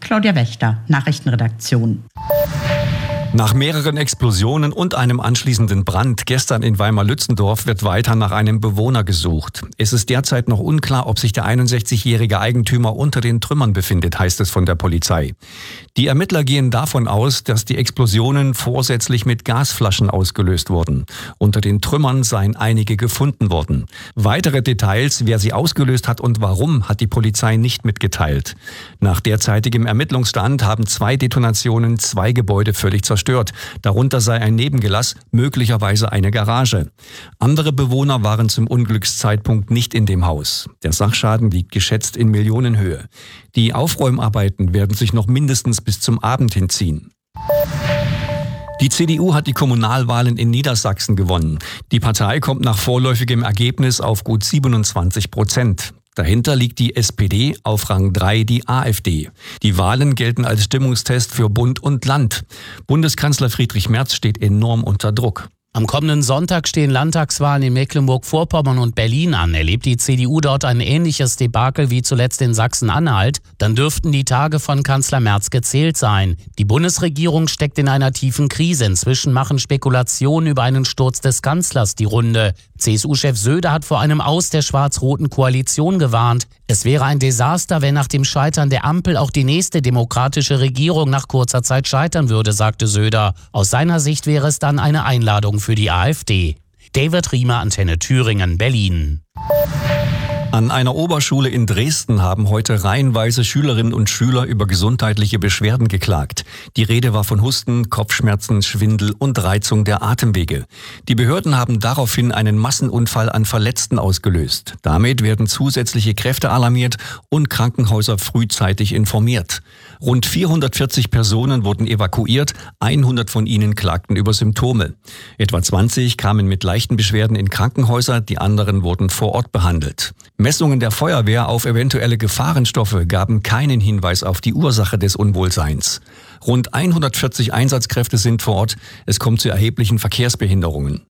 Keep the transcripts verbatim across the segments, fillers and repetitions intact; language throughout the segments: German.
Claudia Wächter, Nachrichtenredaktion. Nach mehreren Explosionen und einem anschließenden Brand gestern in Weimar-Lützendorf wird weiter nach einem Bewohner gesucht. Es ist derzeit noch unklar, ob sich der einundsechzigjährige Eigentümer unter den Trümmern befindet, heißt es von der Polizei. Die Ermittler gehen davon aus, dass die Explosionen vorsätzlich mit Gasflaschen ausgelöst wurden. Unter den Trümmern seien einige gefunden worden. Weitere Details, wer sie ausgelöst hat und warum, hat die Polizei nicht mitgeteilt. Nach derzeitigem Ermittlungsstand haben zwei Detonationen zwei Gebäude völlig zerstört. Darunter sei ein Nebengelass, möglicherweise eine Garage. Andere Bewohner waren zum Unglückszeitpunkt nicht in dem Haus. Der Sachschaden liegt geschätzt in Millionenhöhe. Die Aufräumarbeiten werden sich noch mindestens bis zum Abend hinziehen. Die C D U hat die Kommunalwahlen in Niedersachsen gewonnen. Die Partei kommt nach vorläufigem Ergebnis auf gut siebenundzwanzig Prozent. Dahinter liegt die S P D, auf Rang drei die AfD. Die Wahlen gelten als Stimmungstest für Bund und Land. Bundeskanzler Friedrich Merz steht enorm unter Druck. Am kommenden Sonntag stehen Landtagswahlen in Mecklenburg-Vorpommern und Berlin an. Erlebt die C D U dort ein ähnliches Debakel wie zuletzt in Sachsen-Anhalt, dann dürften die Tage von Kanzler Merz gezählt sein. Die Bundesregierung steckt in einer tiefen Krise. Inzwischen machen Spekulationen über einen Sturz des Kanzlers die Runde. C S U-Chef Söder hat vor einem Aus der schwarz-roten Koalition gewarnt. Es wäre ein Desaster, wenn nach dem Scheitern der Ampel auch die nächste demokratische Regierung nach kurzer Zeit scheitern würde, sagte Söder. Aus seiner Sicht wäre es dann eine Einladung für die AfD. David Riemer, Antenne Thüringen, Berlin. An einer Oberschule in Dresden haben heute reihenweise Schülerinnen und Schüler über gesundheitliche Beschwerden geklagt. Die Rede war von Husten, Kopfschmerzen, Schwindel und Reizung der Atemwege. Die Behörden haben daraufhin einen Massenunfall an Verletzten ausgelöst. Damit werden zusätzliche Kräfte alarmiert und Krankenhäuser frühzeitig informiert. Rund vierhundertvierzig Personen wurden evakuiert, hundert von ihnen klagten über Symptome. Etwa zwanzig kamen mit leichten Beschwerden in Krankenhäuser, die anderen wurden vor Ort behandelt. Messungen der Feuerwehr auf eventuelle Gefahrenstoffe gaben keinen Hinweis auf die Ursache des Unwohlseins. Rund hundertvierzig Einsatzkräfte sind vor Ort. Es kommt zu erheblichen Verkehrsbehinderungen.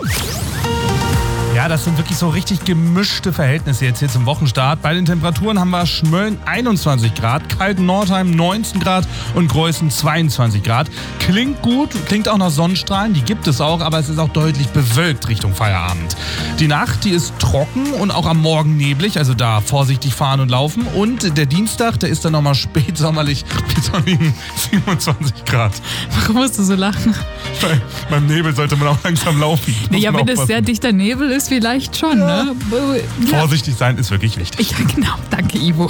Ja, das sind wirklich so richtig gemischte Verhältnisse jetzt hier zum Wochenstart. Bei den Temperaturen haben wir Schmölln einundzwanzig Grad, Kalten-Nordheim neunzehn Grad und Greußen zweiundzwanzig Grad. Klingt gut, klingt auch nach Sonnenstrahlen, die gibt es auch, aber es ist auch deutlich bewölkt Richtung Feierabend. Die Nacht, die ist trocken und auch am Morgen neblig, also da vorsichtig fahren und laufen. Und der Dienstag, der ist dann nochmal spätsommerlich mit siebenundzwanzig Grad. Warum musst du so lachen? Weil beim Nebel sollte man auch langsam laufen. Nee, ja, wenn es sehr dichter Nebel ist, vielleicht schon, ja. Ne? Ja. Vorsichtig sein ist wirklich wichtig. Ja, genau. Danke, Ivo.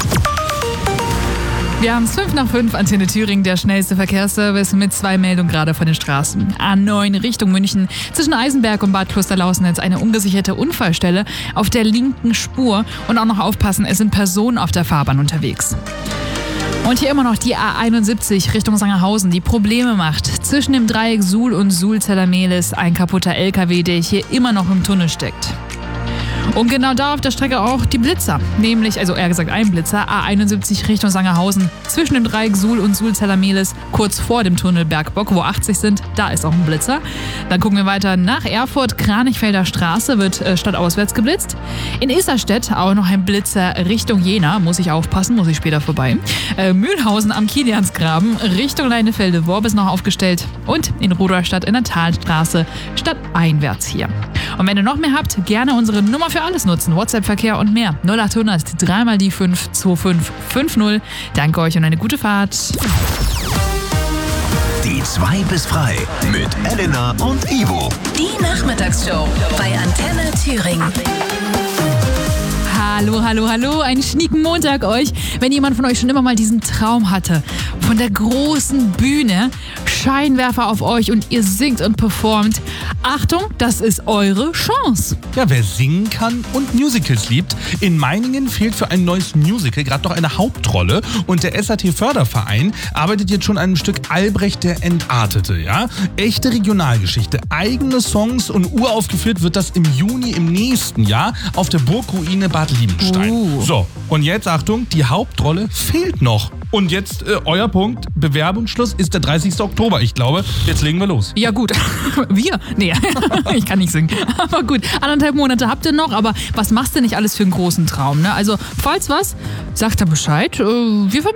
Wir haben es fünf nach fünf, Antenne Thüringen, der schnellste Verkehrsservice mit zwei Meldungen gerade von den Straßen. A neun Richtung München, zwischen Eisenberg und Bad Klosterlausnitz eine ungesicherte Unfallstelle auf der linken Spur. Und auch noch aufpassen, es sind Personen auf der Fahrbahn unterwegs. Und hier immer noch die A einundsiebzig Richtung Sangerhausen, die Probleme macht. Zwischen dem Dreieck Suhl und Suhl-Zellermehlis ein kaputter L K W, der hier immer noch im Tunnel steckt. Und genau da auf der Strecke auch die Blitzer, nämlich, also eher gesagt ein Blitzer, A einundsiebzig Richtung Sangerhausen, zwischen dem Dreieck Suhl und Suhl-Zellermehlis, kurz vor dem Tunnel Bergbock, wo achtzig sind, da ist auch ein Blitzer. Dann gucken wir weiter nach Erfurt, Kranichfelder Straße wird äh, stadtauswärts geblitzt. In Isarstedt auch noch ein Blitzer Richtung Jena, muss ich aufpassen, muss ich später vorbei. Äh, Mühlhausen am Kiliansgraben, Richtung Leinefelde-Worb ist noch aufgestellt und in Rudolstadt in der Talstraße, stadteinwärts hier. Und wenn ihr noch mehr habt, gerne unsere Nummer für alles nutzen. WhatsApp-Verkehr und mehr. null acht hundert drei mal die fünf zwei fünf fünf null. Danke euch und eine gute Fahrt. Die zwei bis frei mit Elena und Ivo. Die Nachmittagsshow bei Antenne Thüringen. Hallo, hallo, hallo, einen schnieken Montag euch. Wenn jemand von euch schon immer mal diesen Traum hatte, von der großen Bühne, Scheinwerfer auf euch und ihr singt und performt, Achtung, das ist eure Chance. Ja, wer singen kann und Musicals liebt, in Meiningen fehlt für ein neues Musical gerade noch eine Hauptrolle und der S A T-Förderverein arbeitet jetzt schon an einem Stück Albrecht der Entartete, ja? Echte Regionalgeschichte, eigene Songs und uraufgeführt wird das im Juni im nächsten Jahr auf der Burgruine Bad Liebenstein. Uh. So, und jetzt Achtung, die Hauptrolle fehlt noch. Und jetzt äh, euer Punkt, Bewerbungsschluss ist der dreißigsten Oktober. Ich glaube, jetzt legen wir los. Ja gut, wir? Nee, ich kann nicht singen. Aber gut, anderthalb Monate habt ihr noch, aber was machst du nicht alles für einen großen Traum? Ne? Also, falls was, sagt er Bescheid. Äh, wir